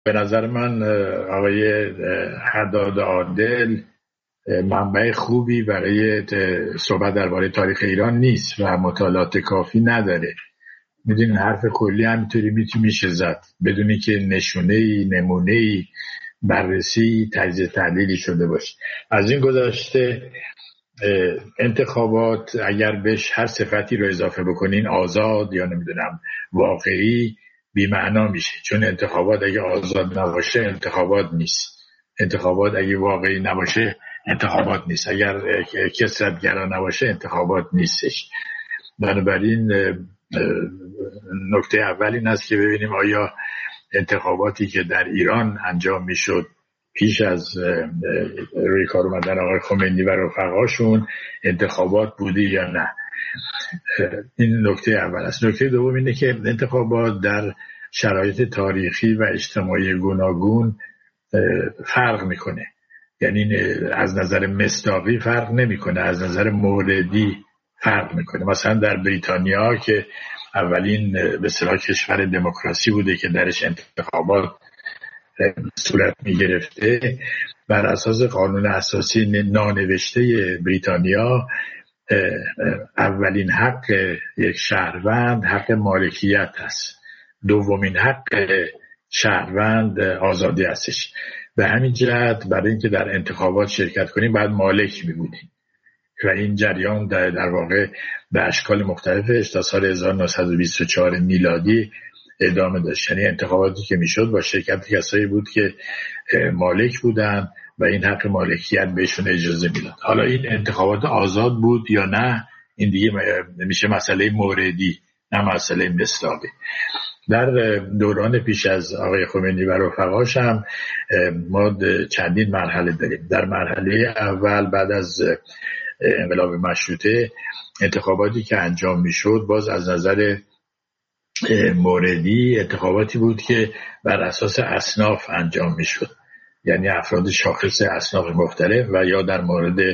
به نظر من آقای حداد عادل منبع خوبی برای صحبت درباره تاریخ ایران نیست و مطالعات کافی نداره. میدونین حرف کلی همینطوری میشه زد بدونی که نشونه‌ای، نمونه‌ای، بررسی، تجزیه تحلیلی شده باشه. از این گذشته انتخابات اگر بهش هر صفتی رو اضافه بکنین، آزاد یا نمیدونم واقعی، بی‌معنا میشه. چون انتخابات اگه آزاد نباشه انتخابات نیست، انتخابات اگه واقعی نباشه انتخابات نیست، اگر کثرت‌گرا نباشه انتخابات نیستش. بنابراین نکته اول این است که ببینیم آیا انتخاباتی که در ایران انجام میشد پیش از روی کار اومدن آقای خمینی و رفقاشون انتخابات بودی یا نه. این نکته اول است. نکته دوم اینه که انتخابات در شرایط تاریخی و اجتماعی گوناگون فرق میکنه. یعنی از نظر مصداقی فرق نمیکنه، از نظر موردی فرق میکنه. مثلا در بریتانیا که اولین به اصطلاح کشور دموکراسی بوده که درش انتخابات صورت میگرفته، بر اساس قانون اساسی نانوشته بریتانیا اولین حق یک شهروند حق مالکیت است، دومین حق شهروند آزادی هستش. به همین جهت برای اینکه در انتخابات شرکت کنیم باید مالک میبودیم و این جریان در واقع به اشکال مختلفش تا سال 1924 میلادی ادامه داشت. یعنی انتخاباتی که میشد با شرکت کسایی بود که مالک بودن و این حق مالکیت بهشون اجازه میداد. حالا این انتخابات آزاد بود یا نه این دیگه میشه مسئله موردی، نه مسئله مصداقی. در دوران پیش از آقای خمینی و رفقاش هم ما چندین مرحله داریم. در مرحله اول بعد از انقلاب مشروطه انتخاباتی که انجام میشد باز از نظر موردی انتخاباتی بود که بر اساس اصناف انجام میشد، یعنی افراد شاخص اصناف مختلف، و یا در مورد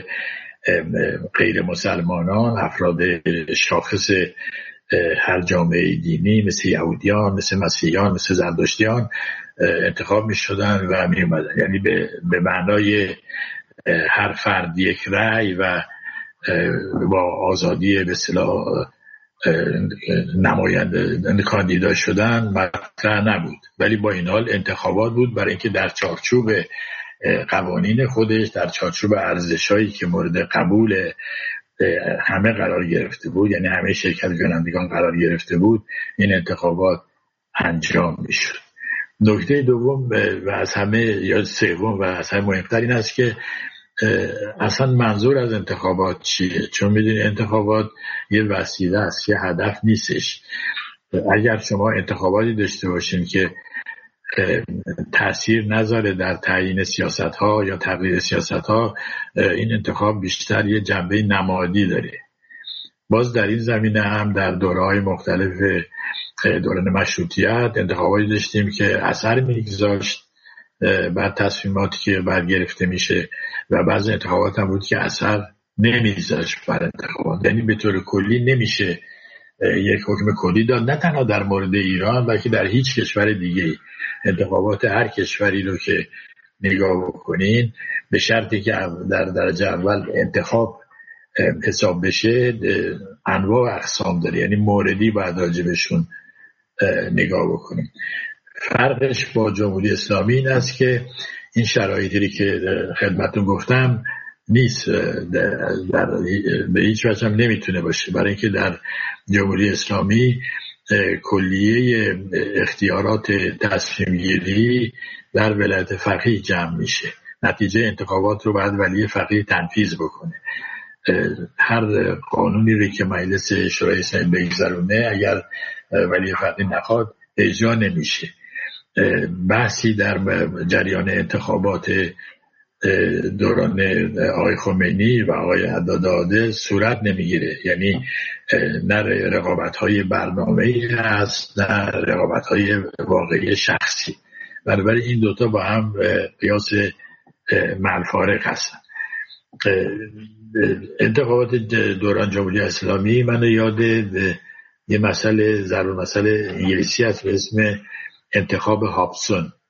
غیر مسلمانان افراد شاخص هر جامعه دینی مثل یهودیان، مثل مسیحیان، مثل زرتشتیان انتخاب می شدن و می اومدن. یعنی به معنای هر فرد یک رأی و با آزادی به اصطلاح نماینده کاندیدا شدن مطرح نبود، ولی با این حال انتخابات بود برای اینکه در چارچوب قوانین خودش، در چارچوب ارزش‌هایی که مورد قبول همه قرار گرفته بود، یعنی همه شرکت کنندگان قرار گرفته بود، این انتخابات انجام میشد. نکته دوم و از همه یا سوم و از همه مهمتر این است که اصلا منظور از انتخابات چیه؟ چون میدونی انتخابات یه وسیله است، یه هدف نیستش. اگر شما انتخاباتی داشته باشین که تأثیر نذاره در تعیین سیاست‌ها یا تغییر سیاست‌ها، این انتخاب بیشتر یه جنبه نمادی داره. باز در این زمینه هم در دوره‌های مختلف دوران مشروطیت انتخاباتی داشتیم که اثر میگذاشت بر تصمیماتی که برگرفته میشه و بعضی انتخابات هم بود که اثر نمیذاشت بر انتخابات. یعنی به طور کلی نمیشه یک حکم کلی داد، نه تنها در مورد ایران بلکه در هیچ کشور دیگه. انتخابات هر کشوری رو که نگاه بکنین به شرطی که در درجه اول انتخاب حساب بشه انواع و اقسام داره، یعنی موردی باید راجبشون نگاه بکنیم. فرقش با جمهوری اسلامی این است که این شرایطی که خدمتتون گفتم نیست، به هیچ وجه هم نمیتونه باشه، برای اینکه در جمهوری اسلامی کلیه اختیارات تصمیم گیری در ولایت فقیه جمع میشه. نتیجه انتخابات رو باید ولی فقیه تنفیذ بکنه. هر قانونی رو که مجلس شورای اسلامی بگذرونه اگر ولی فقیه نخواد اجرا نمیشه. بحثی در جریان انتخابات دوران آقای خمینی و آقای حداد عادل صورت نمیگیره، یعنی نه رقابت‌های برنامه‌ای هست نه رقابت‌های واقعی شخصی. بنابراین این دوتا با هم قیاس معالفارق هستن. انتخابات دوران جمهوری اسلامی من یاد یه مسئله انگلیسی هست به اسم انتخاب هابسون.